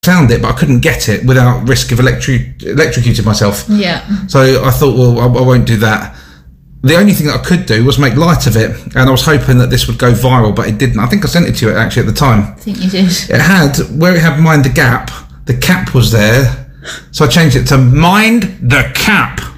found it, but I couldn't get it without risk of electrocuting myself. Yeah. So I thought, well, I won't do that. The only thing that I could do was make light of it, and I was hoping that this would go viral, but it didn't. I think I sent it to you actually at the time. I think you did. It had, where it had Mind the Gap, the cap was there, so I changed it to Mind the Cap.